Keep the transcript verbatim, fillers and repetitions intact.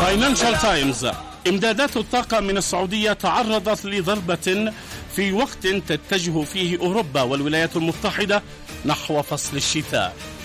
فاينانشال تايمز: إمدادات الطاقة من السعودية تعرضت لضربة في وقت تتجه فيه أوروبا والولايات المتحدة نحو فصل الشتاء.